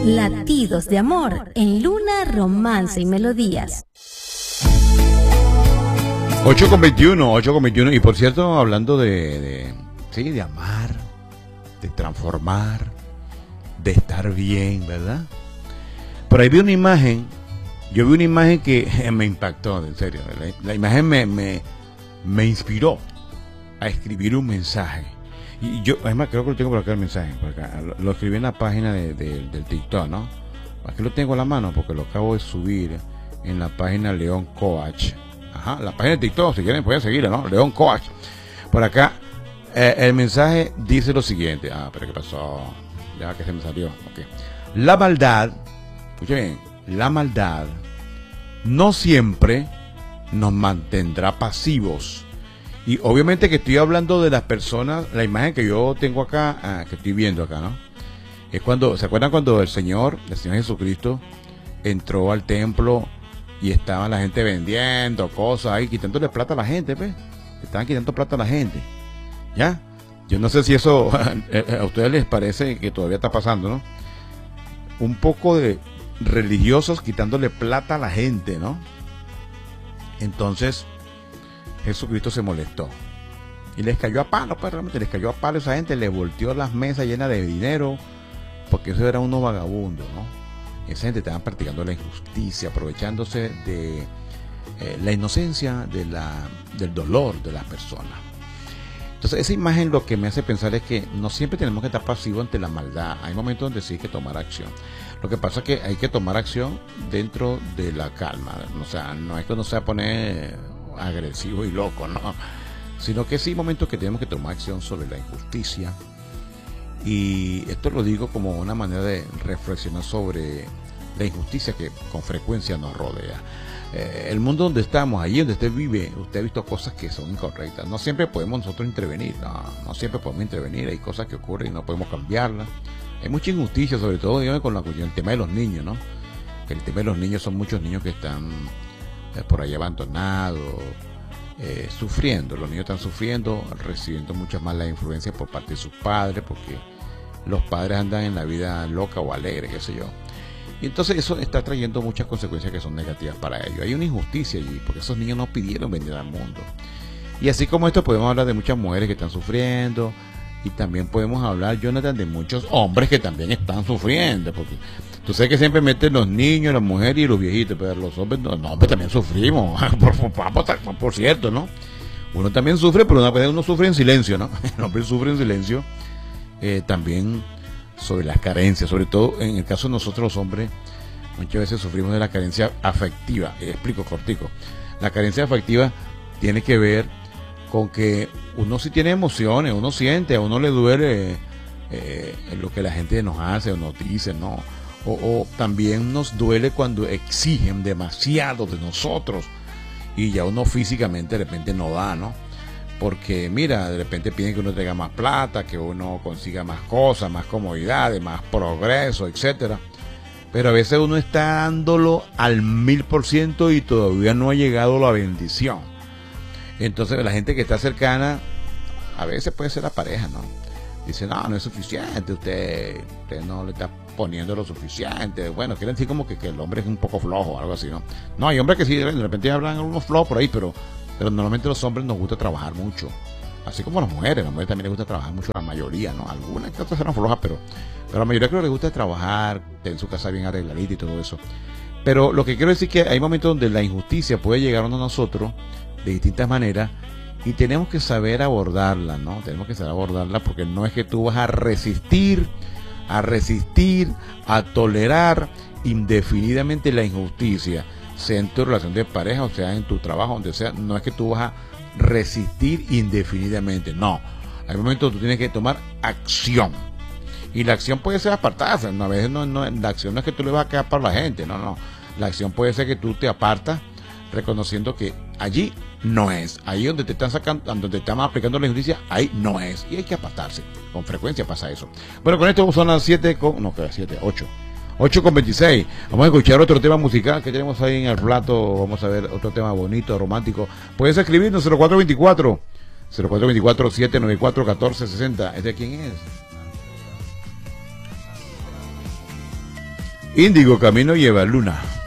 Latidos de amor en Luna, Romance y Melodías. 8:21. Y por cierto, hablando sí, de amar, de transformar, de estar bien, ¿verdad? Por ahí vi una imagen, yo vi una imagen que me impactó, en serio. La imagen me inspiró a escribir un mensaje. Y yo, además, creo que lo tengo por acá el mensaje. Por acá. Lo escribí en la página del TikTok, ¿no? Aquí lo tengo a la mano porque lo acabo de subir en la página León Coach. Ajá, la página de TikTok, si quieren pueden seguirla, ¿no? León Coach. Por acá, el mensaje dice lo siguiente. Pero ¿qué pasó? Ya que se me salió. Okay. La maldad, escuchen bien, la maldad no siempre nos mantendrá pasivos. Y obviamente que estoy hablando de las personas, la imagen que yo tengo acá, que estoy viendo acá, ¿no? Es cuando, ¿se acuerdan cuando el Señor Jesucristo entró al templo y estaba la gente vendiendo cosas ahí, quitándole plata a la gente, pues? Estaban quitando plata a la gente, ¿ya? Yo no sé si eso a ustedes les parece que todavía está pasando, ¿no? Un poco de religiosos quitándole plata a la gente, ¿no? Entonces Jesucristo se molestó y les cayó a palo, pues realmente les cayó a palo a esa gente, les volteó las mesas llenas de dinero, porque eso era unos vagabundos, ¿no? Esa gente estaba practicando la injusticia, aprovechándose de la inocencia, del dolor de las personas. Entonces esa imagen lo que me hace pensar es que no siempre tenemos que estar pasivos ante la maldad. Hay momentos donde sí hay que tomar acción. Lo que pasa es que hay que tomar acción dentro de la calma. O sea, no es que uno se va a poner agresivo y loco, no, sino que sí hay momentos que tenemos que tomar acción sobre la injusticia. Y esto lo digo como una manera de reflexionar sobre la injusticia que con frecuencia nos rodea. El mundo donde estamos, allí donde usted vive, usted ha visto cosas que son incorrectas. No siempre podemos nosotros intervenir, no siempre podemos intervenir. Hay cosas que ocurren y no podemos cambiarlas. Hay mucha injusticia, sobre todo digamos, con el tema de los niños, ¿no? Que el tema de los niños, son muchos niños que están por ahí abandonados, sufriendo. Los niños están sufriendo, recibiendo muchas malas influencias por parte de sus padres, porque los padres andan en la vida loca o alegre, qué sé yo. Y entonces eso está trayendo muchas consecuencias que son negativas para ellos. Hay una injusticia allí, porque esos niños no pidieron venir al mundo. Y así como esto podemos hablar de muchas mujeres que están sufriendo, y también podemos hablar, Jonathan, de muchos hombres que también están sufriendo, porque tú sabes que siempre meten los niños, las mujeres y los viejitos, pero los hombres, no, hombres también sufrimos, por cierto, ¿no? Uno también sufre, pero una vez uno sufre en silencio, ¿no? El hombre sufre en silencio, también sobre las carencias, sobre todo en el caso de nosotros los hombres, muchas veces sufrimos de la carencia afectiva. Explico cortico. La carencia afectiva tiene que ver con que uno sí tiene emociones, uno siente, a uno le duele lo que la gente nos hace o nos dice, ¿no? O también nos duele cuando exigen demasiado de nosotros y ya uno físicamente de repente no da, ¿no? Porque mira, de repente piden que uno tenga más plata, que uno consiga más cosas, más comodidades, más progreso, etcétera. Pero a veces uno está dándolo al 1000% y todavía no ha llegado la bendición. Entonces la gente que está cercana, a veces puede ser la pareja, ¿no? Dice, no es suficiente, usted no le está poniendo lo suficiente. Bueno, quieren decir como que el hombre es un poco flojo o algo así, ¿no? No, hay hombres que sí, de repente hablan unos flojos por ahí, pero normalmente los hombres nos gusta trabajar mucho. Así como las mujeres también les gusta trabajar mucho, la mayoría, ¿no? Algunas que otras serán flojas, pero la mayoría creo que les gusta trabajar, tener su casa bien arregladita y todo eso. Pero lo que quiero decir es que hay momentos donde la injusticia puede llegar a nosotros de distintas maneras y tenemos que saber abordarla, ¿no? Tenemos que saber abordarla porque no es que tú vas a resistir, a tolerar indefinidamente la injusticia, sea en tu relación de pareja o sea en tu trabajo, donde sea. No es que tú vas a resistir indefinidamente, no. Hay momentos donde tú tienes que tomar acción. Y la acción puede ser apartarse, ¿no? A veces la acción no es que tú le vas a quedar para la gente, no. La acción puede ser que tú te apartas reconociendo que allí no es. Ahí donde te están sacando, donde te están aplicando la injusticia, ahí no es. Y hay que apartarse. Con frecuencia pasa eso. Bueno, con esto son las 8:26. Vamos a escuchar otro tema musical que tenemos ahí en el plato. Vamos a ver otro tema bonito, romántico. Puedes escribirnos 0424-794-1460. ¿Es de quién es? Índigo, camino lleva luna.